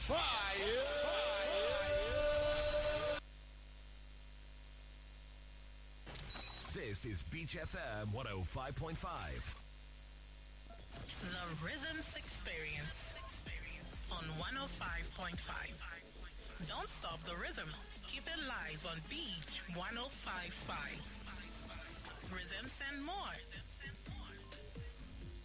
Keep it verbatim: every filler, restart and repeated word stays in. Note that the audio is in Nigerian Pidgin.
This is Beach F M one oh five point five. The Rhythms Experience on one oh five point five. Don't stop the rhythm. Keep it live on Beach one oh five point five. Rhythms and more.